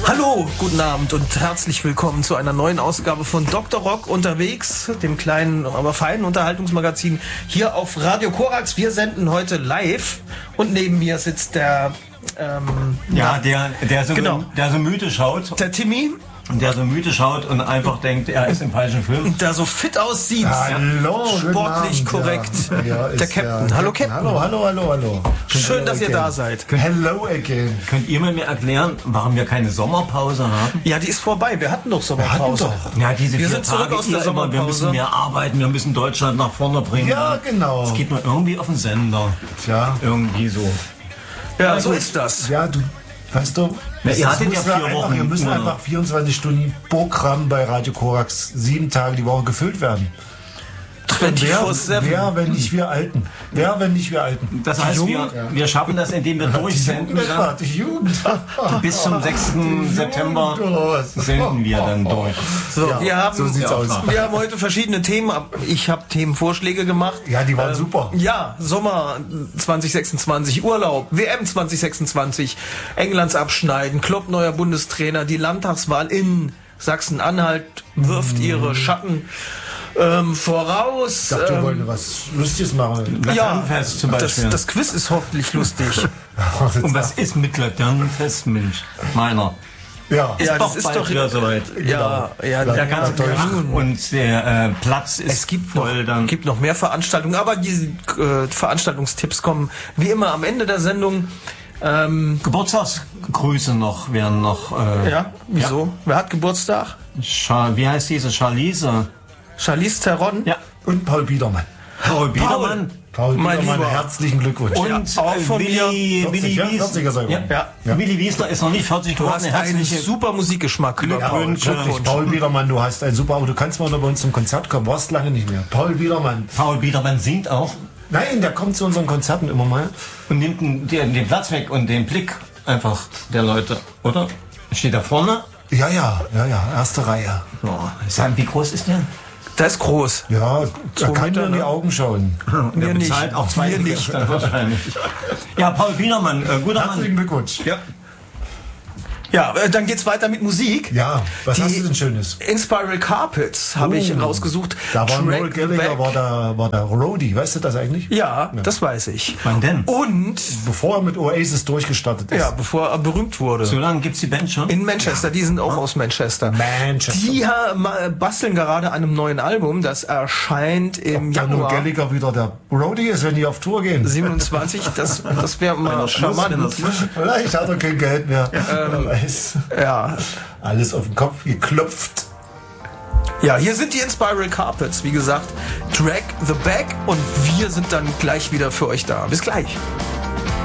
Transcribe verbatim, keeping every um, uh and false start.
Hallo, guten Abend und herzlich willkommen zu einer neuen Ausgabe von Doktor Rock unterwegs, dem kleinen, aber feinen Unterhaltungsmagazin hier auf Radio Korax. Wir senden heute live und neben mir sitzt der... Ähm, ja, der, der, so, genau. der so müde schaut. Der Timmy. Der so müde schaut und einfach denkt, er ist im falschen Film. Der so fit aussieht. Hallo, sportlich korrekt. Ja, ja, der Captain. Hallo Captain. Hallo, hallo, hallo, hallo. Schön, dass ihr da seid. Hello again. Könnt ihr mir erklären, warum wir keine Sommerpause haben? Ja, die ist vorbei. Wir hatten doch Sommerpause. Wir hatten doch. Ja, diese wir vier sind zurück Tage aus der immer, Sommerpause. wir müssen mehr arbeiten, wir müssen Deutschland nach vorne bringen. Ja, genau. Es geht nur irgendwie auf den Sender. Tja. Irgendwie so. Ja, ja so ist das. Ja, du... Weißt du, ja, ihr hattet ja vier einfach, Wochen. Wir müssen ja. einfach vierundzwanzig Stunden Programm bei Radio Korax sieben Tage die Woche gefüllt werden. Wer, wer, wenn nicht wir Alten? Wer, wenn nicht wir Alten? Das heißt, wir, ja. wir schaffen das, indem wir durchsenden. Die Jugend. Bis zum sechsten September senden wir dann durch. So, ja, wir, haben, so sieht's ja, aus. wir haben heute verschiedene Themen. Ich habe Themenvorschläge gemacht. Ja, die waren ähm, super. Ja, Sommer zwanzig sechsundzwanzig, Urlaub, W M zwanzig sechsundzwanzig, Englands Abschneiden, Klopp neuer Bundestrainer, die Landtagswahl in Sachsen-Anhalt wirft mm. ihre Schatten Ähm, voraus. Ich dachte, wir ähm, wollten was Lustiges machen. Laternenfest zum Beispiel. Das, das Quiz ist hoffentlich lustig. Und was ist mit Laternenfest, Mensch? Meiner. Ja, ja, doch das ist bald doch wieder soweit. Ja, ja, der ja, ganze Tag und der äh, Platz ist es gibt voll. Noch, dann gibt noch mehr Veranstaltungen, aber diese äh, Veranstaltungstipps kommen wie immer am Ende der Sendung. Ähm, Geburtstagsgrüße noch werden noch. Äh, ja, wieso? Ja. Wer hat Geburtstag? Char- Wie heißt diese Charlize? Charlize Theron. Ja. Und Paul Biedermann. Paul Biedermann. Paul mein Biedermann, Lieber. Herzlichen Glückwunsch. Und ja, auch von Willi, mir. Willi vierzig, Wiesner. vierziger sogar. Ja. Ja. Willi Wiesner ist noch nicht vierzig Du geworden. hast einen super Musikgeschmack. Glückwünsche. Ja, Paul Biedermann, du hast ein super, aber du kannst mal noch bei uns zum Konzert kommen. Warst lange nicht mehr. Paul Biedermann. Paul Biedermann singt auch. Nein, der kommt zu unseren Konzerten immer mal. Und nimmt den, den, den Platz weg und den Blick einfach der Leute, oder? Steht da vorne? Ja, ja, ja, ja, erste Reihe. Oh, wie groß ist der? Der ist groß. Ja, er kann Meter, nur in die ne? Augen schauen. Mir nicht. Auch zwei Mir nicht. wahrscheinlich. Ja, Paul Biedermann, äh, guter Mann. Herzlichen Glückwunsch. Ja. Ja, äh, dann geht's weiter mit Musik. Ja, was Die hast du denn Schönes? Inspiral Carpets habe Oh, ich rausgesucht. Da war Track Noel Gallagher, Back. war der, war der Roadie, weißt du das eigentlich? Ja, ja, das weiß ich. Wann denn? Und, Bevor er mit Oasis durchgestartet ist. ja, bevor er berühmt wurde. So lange gibt's die Band schon? In Manchester, die sind auch aus Manchester. Manchester. Die ha- ma- basteln gerade an einem neuen Album, das erscheint im Ob der Noel Januar Gallagher wieder der Roadie ist, wenn die auf Tour gehen. siebenundzwanzig. Das, das wäre mal charmant. Vielleicht hat er kein Geld mehr. Wer weiß. Ja. Alles auf den Kopf geklopft. Ja, hier sind die Inspiral Carpets, wie gesagt. Drag the Back und wir sind dann gleich wieder für euch da. Bis gleich.